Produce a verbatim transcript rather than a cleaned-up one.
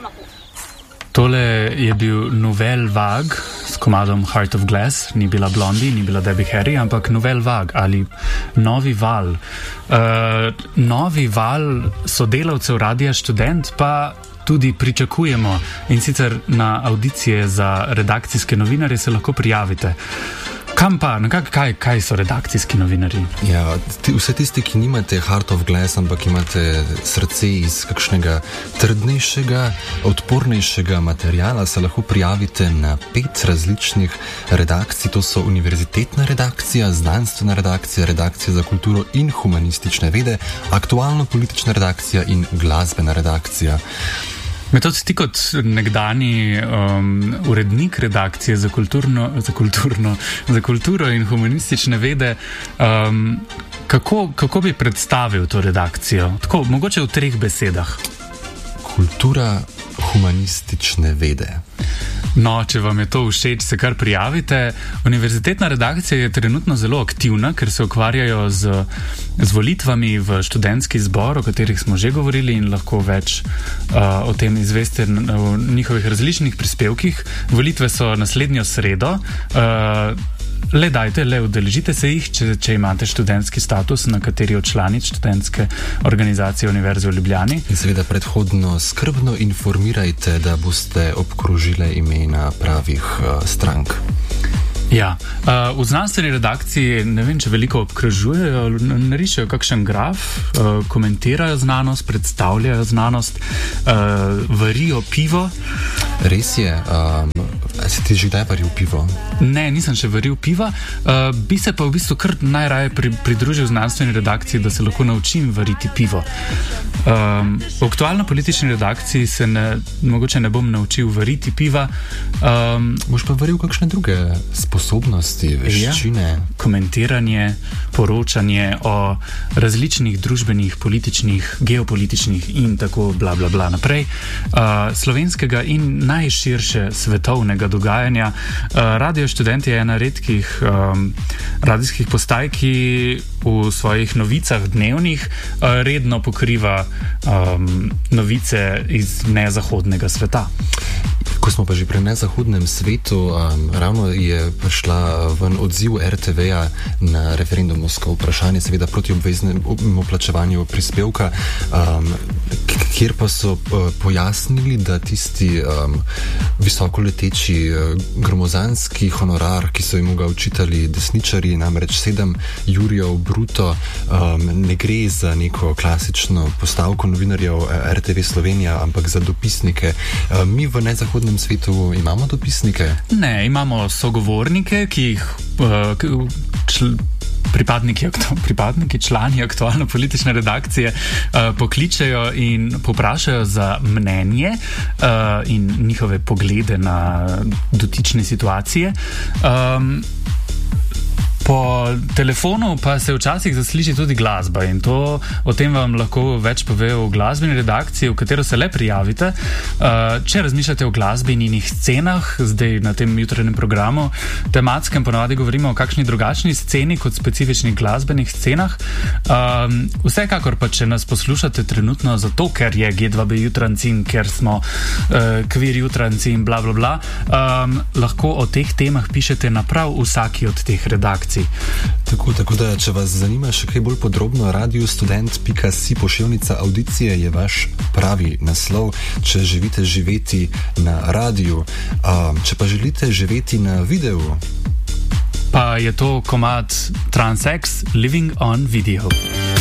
Tole je bil Nouvelle Vague s komadom Heart of Glass, ni bila Blondie, ni bila Debbie Harry, ampak Nouvelle Vague ali Novi val. Uh, novi val sodelavcev Radia Študent pa tudi pričakujemo, in sicer na audicije za redakcijske novinarje se lahko prijavite. Kam pa? Nekak, kaj, kaj so redakcijski novinarji? Ja, ti, vse tisti, ki nimate Heart of Glass, ampak imate srce iz kakšnega trdnejšega, odpornejšega materijala, se lahko prijavite na pet različnih redakcij. To so univerzitetna redakcija, znanstvena redakcija, redakcija za kulturo in humanistične vede, aktualno-politična redakcija in glasbena redakcija. Metod, ti kot nekdani um, urednik redakcije za, kulturno, za, kulturno, za kulturo in humanistične vede, um, kako, kako bi predstavil to redakcijo? Tako, mogoče v treh besedah. Kultura, humanistične vede. No, če vam je to všeč, se kar prijavite. Univerzitetna redakcija je trenutno zelo aktivna, ker se ukvarjajo z, z volitvami v študentski zbor, o katerih smo že govorili in lahko več uh, o tem izveste v njihovih različnih prispevkih. Volitve so naslednjo sredo. Uh, Le dajte, le udeležite se jih, če, če imate študentski status, na kateri od članic študentske organizacije Univerze v Ljubljani. In seveda predhodno skrbno informirajte, da boste obkrožile imena pravih uh, strank. Ja, uh, v znanstveni redakciji ne vem, če veliko obkrožujejo, narišejo kakšen graf, uh, komentirajo znanost, predstavljajo znanost, uh, varijo pivo. Res je, um, si ti že kdaj varil pivo? Ne, nisem še varil piva, uh, bi se pa v bistvu kar najraje pri, pridružil znanstveni redakciji, da se lahko naučim variti pivo. Um, v aktualno-politični redakciji se ne, mogoče ne bom naučil variti piva. Um, Boš pa varil kakšne druge sposobnosti, veščine? Ja, komentiranje, poročanje o različnih družbenih, političnih, geopolitičnih in tako bla bla bla naprej. Uh, slovenskega in najširše svetovnega dogajanja. Uh, Radio Študent je ena redkih um, radijskih postaj, ki v svojih novicah dnevnih uh, redno pokriva um, novice iz nezahodnega sveta. Ko smo pa že pri nezahodnem svetu, um, ravno je prišla ven odziv er te veja na referendumsko vprašanje, seveda proti obveznemu plačevanju prispevka, um, kjer pa so uh, pojasnili, da tisti um, visokoleteči uh, gromozanski honorar, ki so jim ga učitali desničari, namreč sedem jurjev bruto, um, ne gre za neko klasično postavko novinarjev er te ve Slovenija, ampak za dopisnike. Um, mi v nezahodnem svetu imamo dopisnike? Ne, imamo sogovornike, ki jih uh, čl, pripadniki, pripadniki, člani aktualno-politične redakcije uh, pokličejo in poprašajo za mnenje uh, in njihove poglede na dotične situacije. Um, Po telefonu pa se včasih zasliši tudi glasba in to, o tem vam lahko več pove v glasbeni redakciji, v katero se le prijavite. Uh, če razmišljate o glasbi in njenih scenah, zdaj na tem jutranjem programu tematskem ponavadi govorimo o kakšni drugačni sceni kot specifičnih glasbenih scenah. Um, vsekakor pa, če nas poslušate trenutno zato, ker je ge dva be jutranci in ker smo uh, kvir jutranci in bla bla bla, um, lahko o teh temah pišete na prav vsaki od teh redakcij. Tako, tako da, če vas zanima še kaj bolj podrobno, radiostudent pika si pošiljnica audicije je vaš pravi naslov, če želite živeti na radiju. Um, če pa želite živeti na videu, pa je to komad Transex Living on Video.